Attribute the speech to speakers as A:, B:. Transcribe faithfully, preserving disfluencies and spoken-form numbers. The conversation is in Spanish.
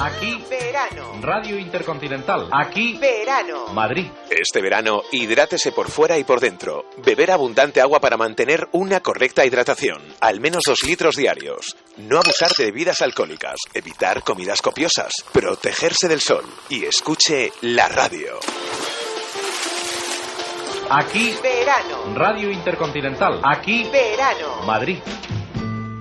A: Aquí
B: verano.
A: Radio Intercontinental. Aquí
B: Verano.
A: Madrid.
C: Este verano, hidrátese por fuera y por dentro. Beber abundante agua para mantener una correcta hidratación. Al menos dos litros diarios. No abusar de bebidas alcohólicas. Evitar comidas copiosas. Protegerse del sol. Y escuche la radio.
A: Aquí
B: Verano.
A: Radio Intercontinental. Aquí
B: Verano.
A: Madrid.